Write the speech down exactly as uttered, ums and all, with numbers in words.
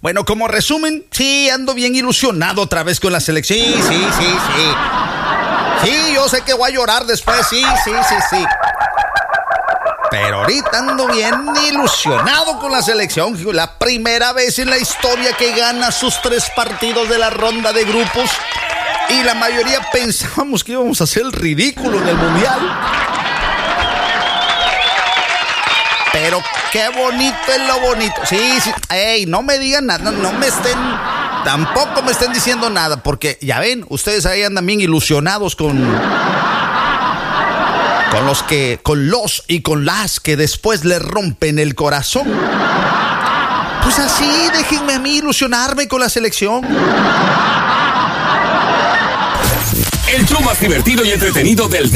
Bueno, como resumen, sí, ando bien ilusionado otra vez con la selección. Sí, sí, sí, sí. Sí, yo sé que voy a llorar después, sí, sí, sí, sí. Pero ahorita ando bien ilusionado con la selección. La primera vez en la historia que gana sus tres partidos de la ronda de grupos. Y la mayoría pensábamos que íbamos a hacer el ridículo en el Mundial. Pero qué bonito es lo bonito. Sí, sí. Ey, no me digan nada, no me estén... Tampoco me estén diciendo nada, porque ya ven, ustedes ahí andan bien ilusionados con... Con los que... Con los y con las que después le rompen el corazón. Pues así, déjenme a mí ilusionarme con la selección. El show más divertido y entretenido del